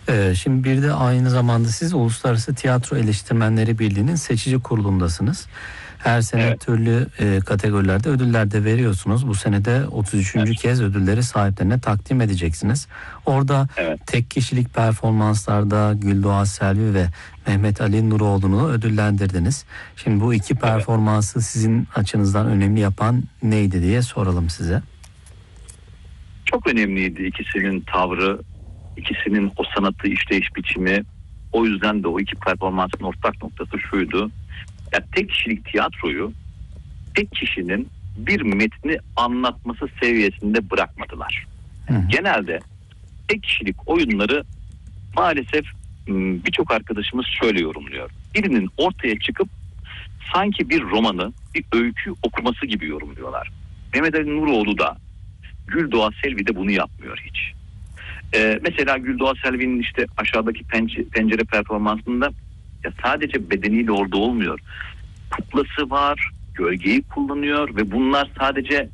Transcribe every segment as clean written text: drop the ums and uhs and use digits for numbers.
Şimdi bir de aynı zamanda siz Uluslararası Tiyatro Eleştirmenleri Birliği'nin seçici kurulundasınız. Her sene Evet. türlü kategorilerde ödüller de veriyorsunuz. Bu sene de 33. Evet. kez ödülleri sahiplerine takdim edeceksiniz. Orada Evet. tek kişilik performanslarda Güldoğa Selvi ve Mehmet Ali Nuroğlu'nu ödüllendirdiniz. Şimdi bu iki performansı sizin açınızdan önemli yapan neydi diye soralım size. Çok önemliydi ikisinin tavrı, ikisinin o sanatı işleyiş biçimi. O yüzden de o iki performansın ortak noktası şuydu. Ya tek kişilik tiyatroyu tek kişinin bir metni anlatması seviyesinde bırakmadılar. Genelde tek kişilik oyunları maalesef birçok arkadaşımız şöyle yorumluyor. Birinin ortaya çıkıp sanki bir romanı, bir öykü okuması gibi yorumluyorlar. Mehmet Ali Nuroğlu da, Güldoğa Selvi de bunu yapmıyor hiç. Mesela Güldoğa Selvi'nin işte aşağıdaki pencere performansında ya sadece bedeniyle orada olmuyor. Kuklası var, gölgeyi kullanıyor ve bunlar sadece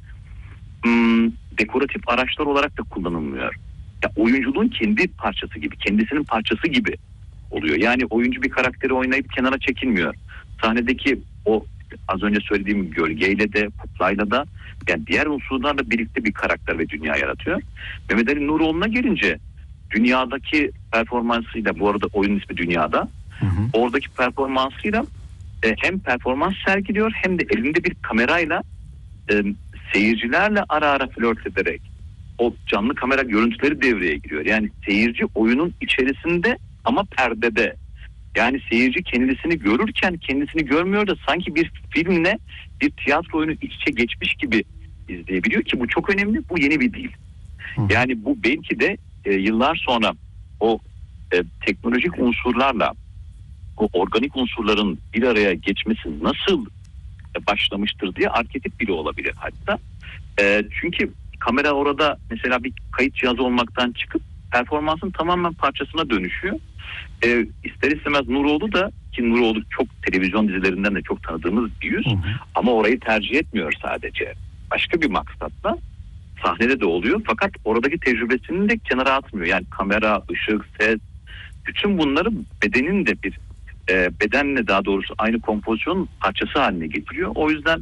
dekoratif araçlar olarak da kullanılmıyor. Ya oyunculuğun kendi parçası gibi, kendisinin parçası gibi oluyor. Yani oyuncu bir karakteri oynayıp kenara çekilmiyor. Sahnedeki o az önce söylediğim gölgeyle de, kuklayla da yani diğer unsurlarla birlikte bir karakter ve dünya yaratıyor. Mehmet Ali Nuroğlu'na gelince dünyadaki performansıyla, bu arada oyunun ismi Dünyada, oradaki performansıyla hem performans sergiliyor hem de elinde bir kamerayla seyircilerle ara ara flört ederek o canlı kamera görüntüleri devreye giriyor. Yani seyirci oyunun içerisinde ama perdede. Yani seyirci kendisini görürken kendisini görmüyor da sanki bir filmle bir tiyatro oyunu iç içe geçmiş gibi izleyebiliyor ki bu çok önemli. Bu yeni bir dil. Yani bu belki de yıllar sonra o teknolojik unsurlarla o organik unsurların bir araya geçmesi nasıl başlamıştır diye arketip bile olabilir hatta. Çünkü kamera orada mesela bir kayıt cihazı olmaktan çıkıp performansın tamamen parçasına dönüşüyor. İster istemez Nuroğlu da, ki Nuroğlu çok televizyon dizilerinden de çok tanıdığımız bir yüz, ama orayı tercih etmiyor sadece. Başka bir maksatla sahnede de oluyor fakat oradaki tecrübesini de kenara atmıyor. Yani kamera, ışık, ses, bütün bunları bedenin de bir bedenle daha doğrusu aynı kompozisyon parçası haline getiriyor. O yüzden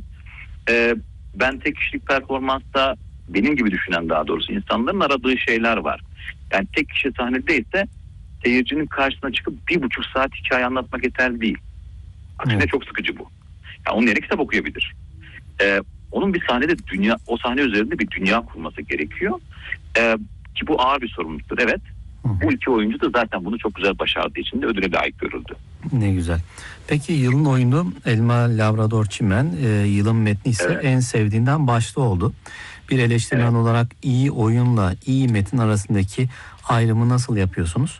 ben tek kişilik performansta benim gibi düşünen daha doğrusu insanların aradığı şeyler var. Yani tek kişi sahnedeyse seyircinin karşısına çıkıp 1,5 saat hikaye anlatmak yeterli değil. Aksine çok sıkıcı bu. Yani onun yerine kitap okuyabilir. Onun bir sahnede o sahne üzerinde bir dünya kurması gerekiyor. Ki bu ağır bir sorumluluktur. Evet. Bu iki oyuncu da zaten bunu çok güzel başardığı için de ödüle layık görüldü. Ne güzel. Peki yılın oyunu Elma Labrador Çimen, yılın metni ise En Sevdiğinden Başlı oldu. Bir eleştirmen olarak iyi oyunla iyi metin arasındaki ayrımı nasıl yapıyorsunuz?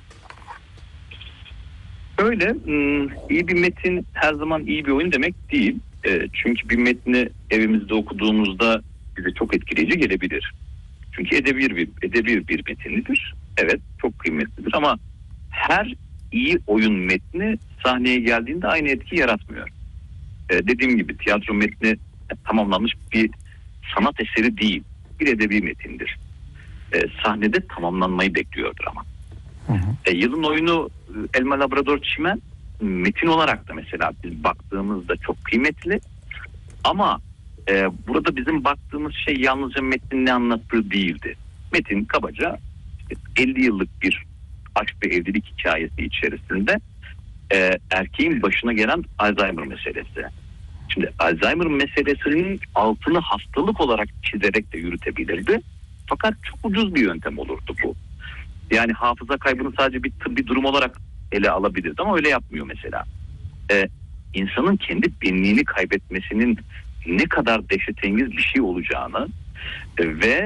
Öyle, iyi bir metin her zaman iyi bir oyun demek değil. Çünkü bir metni evimizde okuduğumuzda bize çok etkileyici gelebilir. Çünkü edebi bir metinlidir. Evet, çok kıymetlidir ama her iyi oyun metni sahneye geldiğinde aynı etki yaratmıyor. Dediğim gibi tiyatro metni tamamlanmış bir sanat eseri değil, bir edebi metindir. Sahnede tamamlanmayı bekliyordur ama. Yılın oyunu Elma Labrador Çimen metin olarak da mesela biz baktığımızda çok kıymetli ama burada bizim baktığımız şey yalnızca metnin ne anlattığı değildi. Metin kabaca 50 yıllık bir aşk ve evlilik hikayesi içerisinde erkeğin başına gelen Alzheimer meselesi. Şimdi Alzheimer meselesinin altını hastalık olarak çizerek de yürütebilirdi. Fakat çok ucuz bir yöntem olurdu bu. Yani hafıza kaybını sadece bir tıbbi durum olarak ele alabilirdi ama öyle yapmıyor mesela. İnsanın kendi benliğini kaybetmesinin ne kadar dehşetengiz bir şey olacağını ve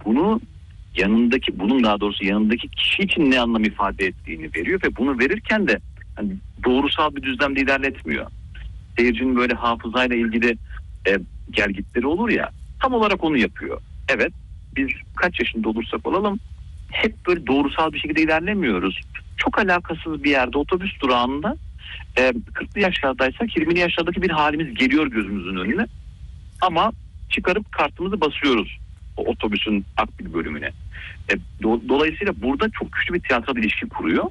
bunun daha doğrusu yanındaki kişi için ne anlam ifade ettiğini veriyor ve bunu verirken de hani doğrusal bir düzlemde ilerletmiyor. Seyircinin böyle hafızayla ilgili gelgitleri olur ya, tam olarak onu yapıyor. Evet, biz kaç yaşında olursak olalım hep böyle doğrusal bir şekilde ilerlemiyoruz. Çok alakasız bir yerde otobüs durağında 40'lı yaşlardaysak 20'li yaşlardaki bir halimiz geliyor gözümüzün önüne. Ama çıkarıp kartımızı basıyoruz o otobüsün akbil bölümüne. Dolayısıyla burada çok güçlü bir tiyatral ilişki kuruyor.